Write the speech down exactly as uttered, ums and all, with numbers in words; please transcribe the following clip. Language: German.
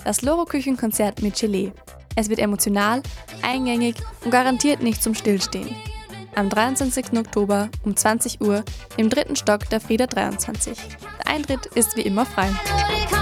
Das Loro-Küchenkonzert mit Gelee. Es wird emotional, eingängig und garantiert nicht zum Stillstehen. Am dreiundzwanzigsten Oktober um zwanzig Uhr im dritten Stock der Frieder dreiundzwanzig. Der Eintritt ist wie immer frei.